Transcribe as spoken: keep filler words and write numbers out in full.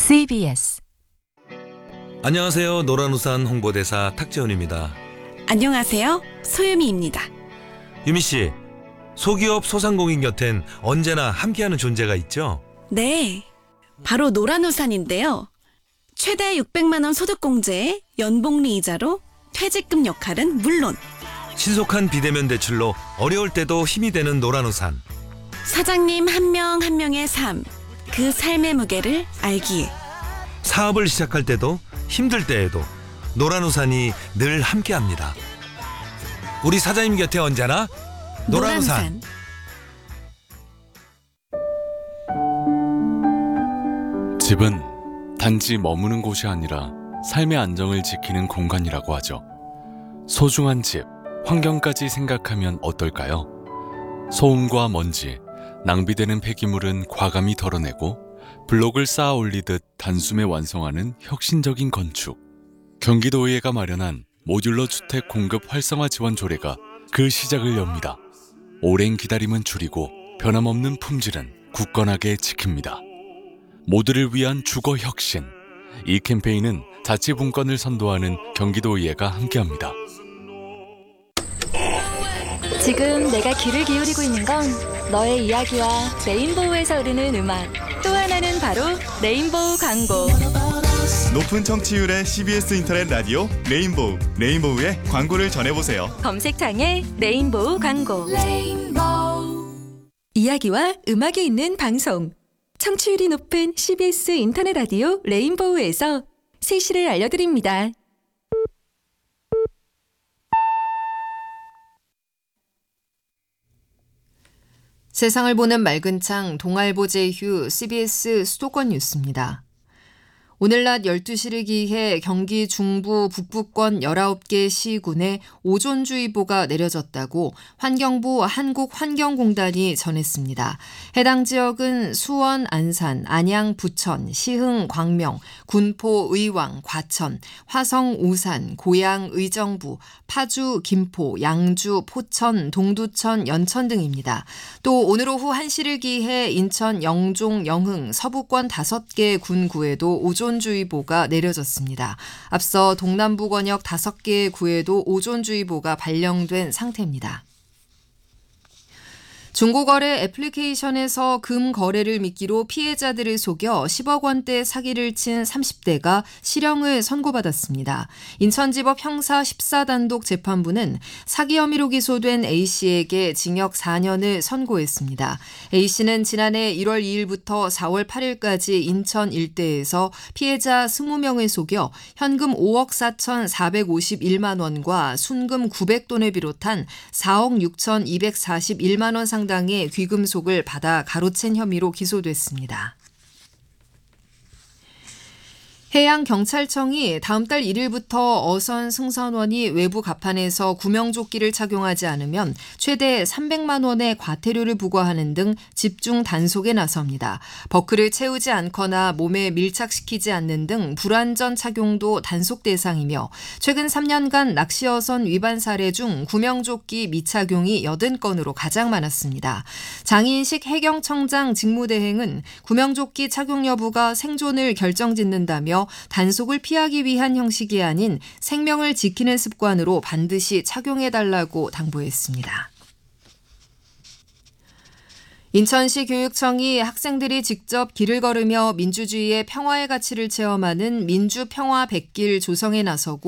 씨비에스. 안녕하세요. 노란우산 홍보대사 탁재훈입니다. 안녕하세요. 소유미입니다. 유미씨, 소기업 소상공인 곁엔 언제나 함께하는 존재가 있죠? 네, 바로 노란우산인데요. 최대 육백만 원 소득공제에 연복리 이자로 퇴직금 역할은 물론 신속한 비대면 대출로 어려울 때도 힘이 되는 노란우산. 사장님 한 명 한 명의 삶, 그 삶의 무게를 알기에 사업을 시작할 때도 힘들 때에도 노란우산이 늘 함께합니다. 우리 사장님 곁에 언제나 노란우산. 집은 단지 머무는 곳이 아니라 삶의 안정을 지키는 공간이라고 하죠. 소중한 집, 환경까지 생각하면 어떨까요? 소음과 먼지, 낭비되는 폐기물은 과감히 덜어내고 블록을 쌓아 올리듯 단숨에 완성하는 혁신적인 건축. 경기도의회가 마련한 모듈러 주택 공급 활성화 지원 조례가 그 시작을 엽니다. 오랜 기다림은 줄이고 변함없는 품질은 굳건하게 지킵니다. 모두를 위한 주거 혁신. 이 캠페인은 자치분권을 선도하는 경기도의회가 함께합니다. 지금 내가 귀를 기울이고 있는 건 너의 이야기와 레인보우에서 흐르는 음악, 또 하나는 바로 레인보우 광고. 높은 청취율의 씨비에스 인터넷 라디오 레인보우, 레인보우의 광고를 전해보세요. 검색창에 레인보우 광고. 이야기와 음악이 있는 방송, 청취율이 높은 씨비에스 인터넷 라디오 레인보우에서 세시를 알려드립니다. 세상을 보는 맑은 창 동아일보 제휴 씨비에스 수도권 뉴스입니다. 오늘 낮 열두 시를 기해 경기 중부 북부권 열아홉 개 시군에 오존주의보가 내려졌다고 환경부 한국환경공단이 전했습니다. 해당 지역은 수원, 안산, 안양, 부천, 시흥, 광명, 군포, 의왕, 과천, 화성, 오산, 고양, 의정부, 파주, 김포, 양주, 포천, 동두천, 연천 등입니다. 또 오늘 오후 한 시를 기해 인천, 영종, 영흥, 서부권 다섯 개 군구에도 오존 오존주의보가 내려졌습니다. 앞서 동남부 권역 다섯 개의 구에도 오존주의보가 발령된 상태입니다. 중고거래 애플리케이션에서 금거래를 미끼로 피해자들을 속여 십억 원대 사기를 친 삼십 대가 실형을 선고받았습니다. 인천지법 형사 십사 단독 재판부는 사기 혐의로 기소된 A씨에게 징역 사 년을 선고했습니다. A씨는 지난해 일월 이일부터 사월 팔일까지 인천 일대에서 피해자 이십 명을 속여 현금 오억 사천사백오십일만 원과 순금 구백 돈을 비롯한 사억 육천이백사십일만 원 상당 당의 귀금속을 받아 가로챈 혐의로 기소됐습니다. 해양경찰청이 다음 달 일일부터 어선 승선원이 외부 갑판에서 구명조끼를 착용하지 않으면 최대 삼백만 원의 과태료를 부과하는 등 집중 단속에 나섭니다. 버클을 채우지 않거나 몸에 밀착시키지 않는 등 불완전 착용도 단속 대상이며 최근 삼 년간 낚시어선 위반 사례 중 구명조끼 미착용이 여든 건으로 가장 많았습니다. 장인식 해경청장 직무대행은 구명조끼 착용 여부가 생존을 결정짓는다며 단속을 피하기 위한 형식이 아닌 생명을 지키는 습관으로 반드시 착용해달라고 당부했습니다. 인천시 교육청이 학생들이 직접 길을 걸으며 민주주의의 평화의 가치를 체험하는 민주평화 백길 조성에 나서고